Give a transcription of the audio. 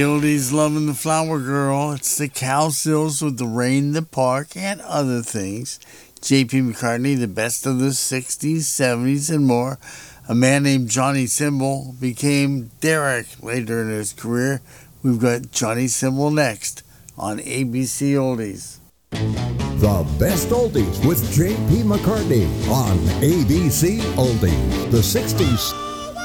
Oldies loving the Flower Girl. It's the Cowsills with the Rain in the Park and other things. J.P. McCartney, the best of the 60s, 70s, and more. A man named Johnny Cymbal became Derek later in his career. We've got Johnny Cymbal next on ABC Oldies. The best oldies with J.P. McCartney on ABC Oldies. The 60s.